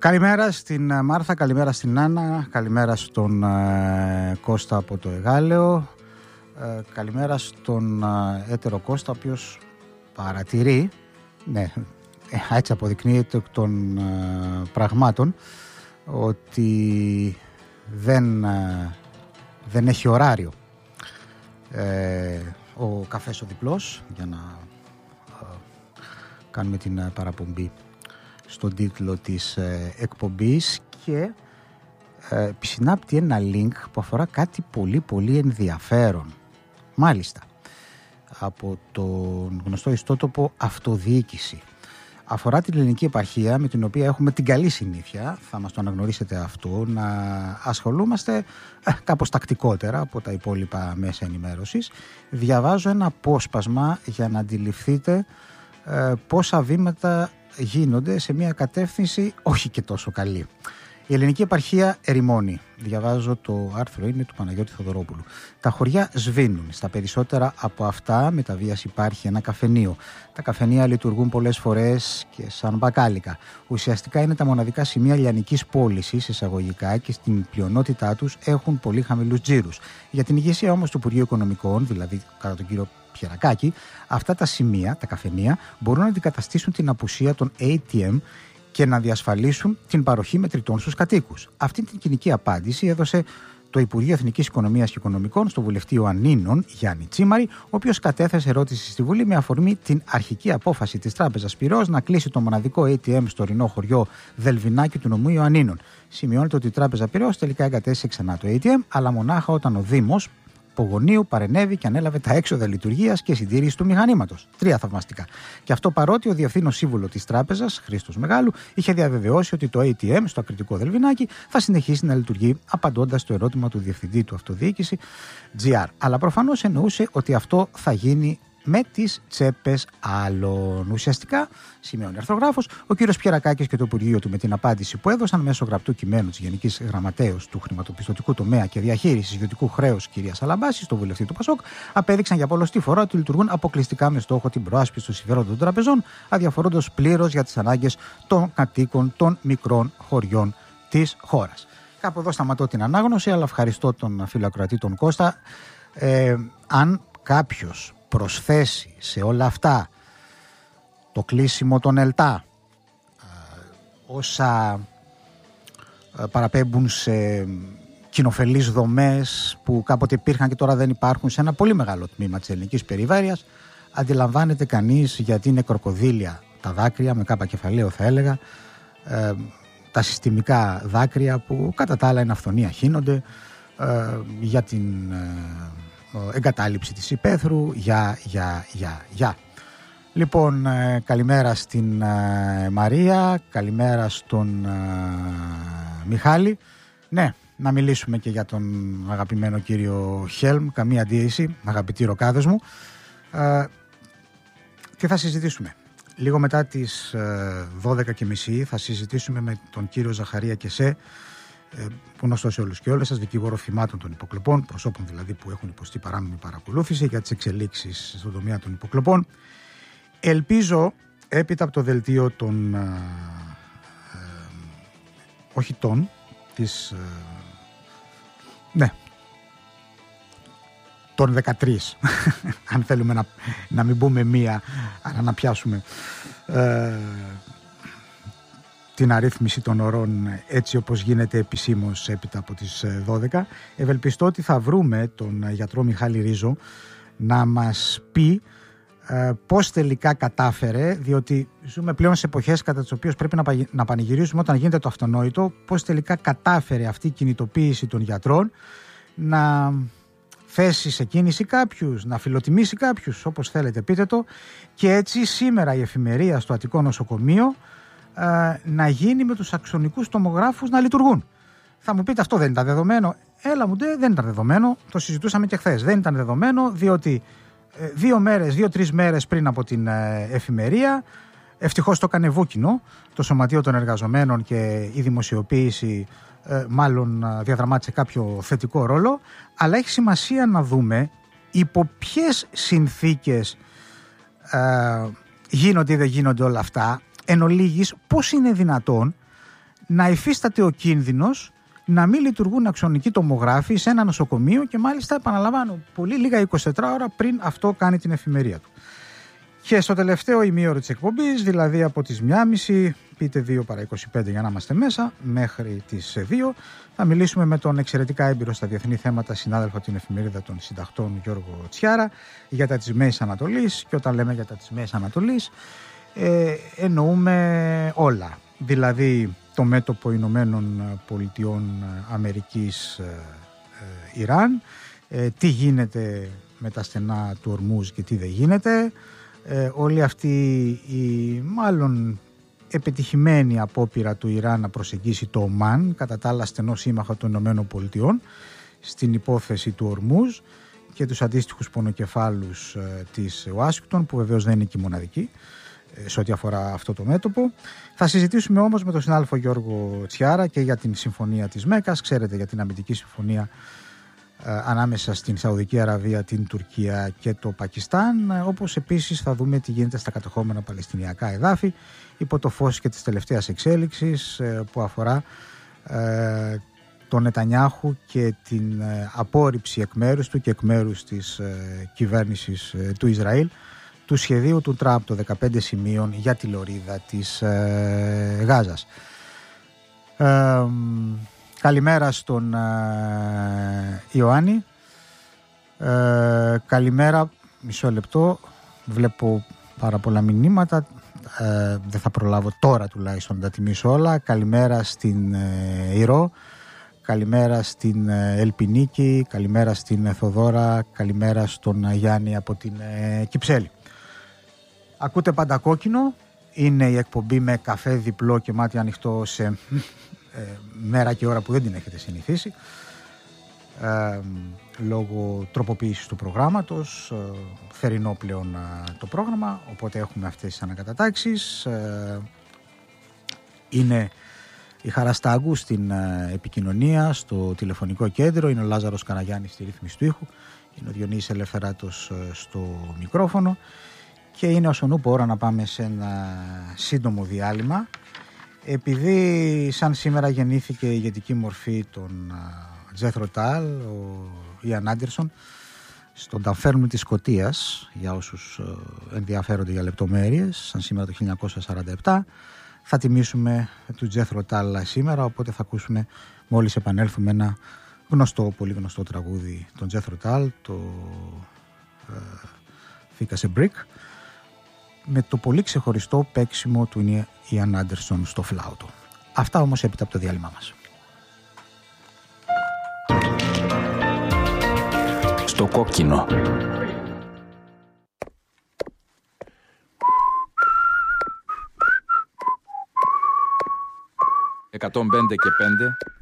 Καλημέρα στην Μάρθα, καλημέρα στην Άννα, καλημέρα στον Κώστα από το Εγάλεο, καλημέρα στον έτερο Κώστα, ο οποίος παρατηρεί, ναι, έτσι αποδεικνύεται εκ των πραγμάτων, ότι δεν έχει ωράριο ο καφές ο διπλός, για να κάνουμε την παραπομπή στον τίτλο της εκπομπής, και συνάπτει ένα link που αφορά κάτι πολύ πολύ ενδιαφέρον, μάλιστα από τον γνωστό ιστότοπο Αυτοδιοίκηση. Αφορά την ελληνική επαρχία, με την οποία έχουμε την καλή συνήθεια, θα μας το αναγνωρίσετε αυτό, να ασχολούμαστε κάπως τακτικότερα από τα υπόλοιπα μέσα ενημέρωσης. Διαβάζω ένα απόσπασμα για να αντιληφθείτε πόσα βήματα γίνονται σε μια κατεύθυνση όχι και τόσο καλή. Η ελληνική επαρχία ερημώνει. Διαβάζω, το άρθρο είναι του Παναγιώτη Θοδωρόπουλου. Τα χωριά σβήνουν. Στα περισσότερα από αυτά με τα βίας υπάρχει ένα καφενείο. Τα καφενεία λειτουργούν πολλές φορές και σαν μπακάλικα. Ουσιαστικά είναι τα μοναδικά σημεία λιανικής πώλησης, εισαγωγικά, και στην πλειονότητά τους έχουν πολύ χαμηλούς τζίρους. Για την ηγεσία όμως του Υπουργείου Οικονομικών, δηλαδή κατά τον κύριο Πιερακάκη, αυτά τα σημεία, τα καφενεία, μπορούν να αντικαταστήσουν την απουσία των ATM και να διασφαλίσουν την παροχή μετρητών στους κατοίκους. Αυτή την κοινική απάντηση έδωσε το Υπουργείο Εθνικής Οικονομίας και Οικονομικών στο βουλευτή Ιωαννίνων, Γιάννη Τσίμαρη, ο οποίος κατέθεσε ερώτηση στη Βουλή με αφορμή την αρχική απόφαση της Τράπεζας Πειραιώς να κλείσει το μοναδικό ATM στο ορεινό χωριό Δελβινάκι του νομού Ιωαννίνων. Σημειώνεται ότι η Τράπεζα Πειραιώς τελικά εγκατέστησε ξανά το ATM, αλλά μονάχα όταν ο Δήμος Πογονίου παρενέβη και ανέλαβε τα έξοδα λειτουργίας και συντήρηση του μηχανήματος. 3 θαυμαστικά. Και αυτό παρότι ο διευθύνων σύμβουλο της τράπεζας, Χρήστος Μεγάλου, είχε διαβεβαιώσει ότι το ATM στο ακριτικό Δελβινάκι θα συνεχίσει να λειτουργεί, απαντώντας στο ερώτημα του διευθυντή του Αυτοδιοίκηση GR. Αλλά προφανώς εννοούσε ότι αυτό θα γίνει με τις τσέπες άλλων. Ουσιαστικά, σημειώνει αρθρογράφος, ο κύριος Πιερακάκης και το Υπουργείο του, με την απάντηση που έδωσαν μέσω γραπτού κειμένου της Γενικής Γραμματέως του Χρηματοπιστωτικού Τομέα και Διαχείρισης Ιδιωτικού Χρέους κυρίας Αλαμπάση, στο βουλευτή του Πασόκ, απέδειξαν για πολλωστή φορά ότι λειτουργούν αποκλειστικά με στόχο την προάσπιση των συμφερόντων των τραπεζών, αδιαφορώντας πλήρως για τις ανάγκες των κατοίκων των μικρών χωριών της χώρας. Κάπου εδώ σταματώ την ανάγνωση, αλλά ευχαριστώ τον φίλο ακροατή τον Κώστα. Αν κάποιος προσθέσει σε όλα αυτά το κλείσιμο των ΕΛΤΑ, όσα παραπέμπουν σε κοινοφελείς δομές που κάποτε υπήρχαν και τώρα δεν υπάρχουν σε ένα πολύ μεγάλο τμήμα της ελληνικής περιφέρειας, αντιλαμβάνεται κανείς γιατί είναι κροκοδίλια τα δάκρυα, με κάπα κεφαλαίο θα έλεγα, τα συστημικά δάκρυα που κατά τα άλλα είναι αυθονία χύνονται για την εγκατάλειψη της υπαίθρου, για. Λοιπόν, καλημέρα στην Μαρία, καλημέρα στον Μιχάλη. Ναι, να μιλήσουμε και για τον αγαπημένο κύριο Χέλμ, καμία αντίρρηση, αγαπητοί ροκάδες μου. Και θα συζητήσουμε. Λίγο μετά τις 12:30 θα συζητήσουμε με τον κύριο Ζαχαρία Κεσέ, γνωστό σε όλους και όλες σας, δικηγόρο θυμάτων των υποκλοπών, προσώπων δηλαδή που έχουν υποστεί παράνομη παρακολούθηση, για τις εξελίξεις στον τομέα των υποκλοπών. Ελπίζω έπειτα από το δελτίο των των 13 αν θέλουμε να μην πούμε μία, αλλά να πιάσουμε την αρρύθμιση των ωρών έτσι όπως γίνεται επισήμως έπειτα από τις 12. Ευελπιστώ ότι θα βρούμε τον γιατρό Μιχάλη Ρίζο να μας πει πώς τελικά κατάφερε, διότι ζούμε πλέον σε εποχές κατά τις οποίες πρέπει να πανηγυρίζουμε όταν γίνεται το αυτονόητο, πώς τελικά κατάφερε αυτή η κινητοποίηση των γιατρών να θέσει σε κίνηση κάποιους, να φιλοτιμήσει κάποιους, όπως θέλετε πείτε το, και έτσι σήμερα η εφημερία στο Αττικό Νοσοκομείο να γίνει με τους αξονικούς τομογράφους να λειτουργούν. Θα μου πείτε, αυτό δεν ήταν δεδομένο? Έλα μου, δεν ήταν δεδομένο, το συζητούσαμε και χθες. Δεν ήταν δεδομένο, διότι 2-3 μέρες πριν από την εφημερία, ευτυχώς το έκανε βούκινο το Σωματείο των Εργαζομένων και η δημοσιοποίηση μάλλον διαδραμάτισε κάποιο θετικό ρόλο, αλλά έχει σημασία να δούμε υπό ποιες συνθήκες γίνονται ή δεν γίνονται όλα αυτά. Εν ολίγης, πώς είναι δυνατόν να υφίσταται ο κίνδυνος να μην λειτουργούν αξονικοί τομογράφοι σε ένα νοσοκομείο και μάλιστα, επαναλαμβάνω, πολύ λίγα 24 ώρα πριν αυτό κάνει την εφημερία του. Και στο τελευταίο ημίωρο της εκπομπής, δηλαδή από τις 1.30, πείτε 2 παρά 25 για να είμαστε μέσα, μέχρι τις 2, θα μιλήσουμε με τον εξαιρετικά έμπειρο στα διεθνή θέματα συνάδελφο από την εφημερίδα των συντακτών Γιώργο Τσιάρα για τα της Μέσης Ανατολής. Και όταν λέμε για τα της Μέσης Ανατολής, εννοούμε όλα. Δηλαδή το μέτωπο Ηνωμένων Πολιτειών Αμερικής Ιράν, τι γίνεται με τα στενά του Ορμούζ και τι δεν γίνεται, όλη αυτή η μάλλον επιτυχημένη απόπειρα του Ιράν να προσεγγίσει το Ομάν, κατά τα άλλα στενό σύμμαχο των Ηνωμένων Πολιτειών, στην υπόθεση του Ορμούζ και τους αντίστοιχους πονοκεφάλους της Ουάσιγκτον, που βεβαίως δεν είναι και η μοναδική σε ό,τι αφορά αυτό το μέτωπο. Θα συζητήσουμε όμως με τον συνάδελφο Γιώργο Τσιάρα και για την συμφωνία της Μέκας, ξέρετε, για την αμυντική συμφωνία ανάμεσα στην Σαουδική Αραβία, την Τουρκία και το Πακιστάν, όπως επίσης θα δούμε τι γίνεται στα κατεχόμενα παλαιστινιακά εδάφη υπό το φως και της τελευταίας εξέλιξης που αφορά τον Νετανιάχου και την απόρριψη εκ μέρους του και εκ μέρους της κυβέρνησης του Ισραήλ του σχεδίου του Τραμπ των 15 σημείων για τη λωρίδα της Γάζας. Καλημέρα στον Ιωάννη. Καλημέρα, μισό λεπτό, βλέπω πάρα πολλά μηνύματα, δεν θα προλάβω τώρα τουλάχιστον να τα τιμήσω όλα. Καλημέρα στην Ηρώ, καλημέρα στην Ελπινίκη, καλημέρα στην Θοδόρα, καλημέρα στον Γιάννη από την Κυψέλη. Ακούτε Πάντα Κόκκινο, είναι η εκπομπή με καφέ διπλό και μάτι ανοιχτό σε μέρα και ώρα που δεν την έχετε συνηθίσει, λόγω τροποποίησης του προγράμματος, θερινό πλέον το πρόγραμμα, οπότε έχουμε αυτές τις ανακατατάξεις. Είναι η Χαρά Στάγκου στην επικοινωνία, στο τηλεφωνικό κέντρο, είναι ο Λάζαρος Καραγιάννης στη ρύθμιση του ήχου, είναι ο Διονύσης Ελευθεράτος στο μικρόφωνο και είναι όσον ούπο ώρα να πάμε σε ένα σύντομο διάλειμμα. Επειδή σαν σήμερα γεννήθηκε η ηγετική μορφή των Τζέθρο Τάλ, ο Ιαν Άντερσον, στον ταφέρνου της Σκωτίας, για όσους ενδιαφέρονται για λεπτομέρειες, σαν σήμερα το 1947, θα τιμήσουμε του Τζέθρο Τάλ σήμερα, οπότε θα ακούσουμε μόλις επανέλθουμε ένα γνωστό, πολύ γνωστό τραγούδι των Τζέθρο Τάλ, το Θήκα Μπρικ, με το πολύ ξεχωριστό παίξιμο του Ιαν Άντερσον στο φλάουτο. Αυτά όμως έπειτα από το διάλειμμα μας. Στο κόκκινο. 105 και 5